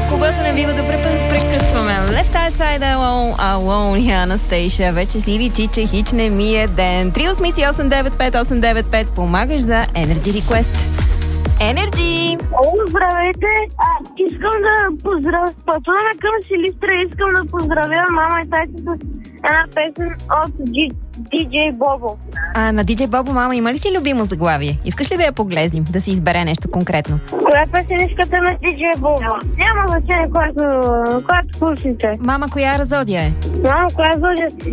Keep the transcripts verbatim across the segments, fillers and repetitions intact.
Когато не бива да прекъсваме. Left Outside Alone, Alone и Анастейша. Вече си личи, че хич не ми е ден. три осмици осем девет пет осем девет пет. Помагаш за Energy Request. Energy! О, здравейте! А, искам да поздравя, пътуваме към Силистра, искам да поздравя мама и тати с една песен от ди джей Бобо. А на ди джей Бобо, мама, има ли си любимо заглавие? Искаш ли да я поглезим, да си избере нещо конкретно? Коя песен искате на ди джей Бобо? Няма значение, която, която слушате. Мама, коя разодия е? Мама, коя зодия си?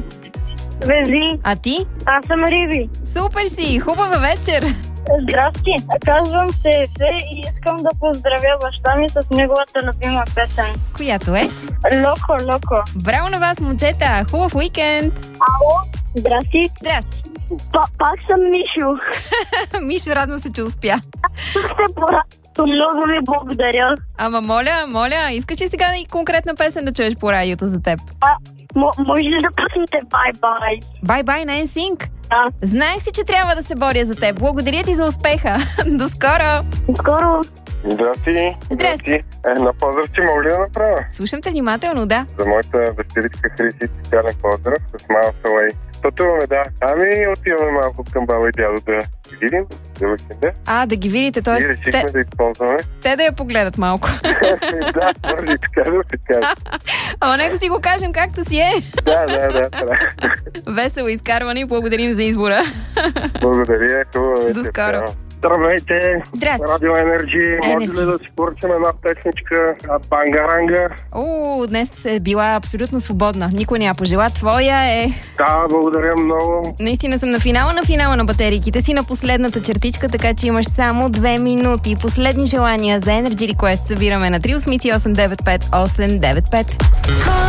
Вези. А ти? Аз съм Риби. Супер си! Хубава вечер! Здрасти, казвам се Ефе и искам да поздравя баща ми с неговата любима песен. Която е? Локо, локо. Браво на вас, момчета! Хубав уикенд! Ало, здрасти. Здрасти! Па- пак съм Мишо. Мишо, радвам се, че успя. Сте пора. Много ви благодаря. Ама моля, моля, искаш ли сега и конкретна песен да чуеш по радиото за теб? А, м- може ли да пуснете бай-бай? Бай-бай на ен синк? Да. Знаех си, че трябва да се боря за теб. Благодаря ти за успеха. До скоро! Скоро. Здрасти. Здрасти. Една поздрав ти мога ли да направя? Слушам те внимателно, да. За моята дъщеричка Хриси специален поздрав с Miles Away. Пътуваме, да. Ами отиваме малко към баба и дядо да ги видим за уикенда. А, да ги видите, И т.е. решихме те, да използваме. те да я погледат малко. Да, може и така да се каже. Ама нека си го кажем както си е. Да, да, да. да. Весело изкарване и благодарим за избора. Благодаря. Хубаво вечер. До скоро. Здравейте. Здрасти. Радио Енерджи. Може Energy. ли да си поръчам една песничка Бангаранга? О, днес е била абсолютно свободна. Никой не я пожела. Твоя е... Да, благодаря много. Наистина съм на финала на финала на батерийките си, на последната чертичка, така че имаш само две минути. Последни желания за Energy Request събираме на три осмици осем девет пет осем девет пет.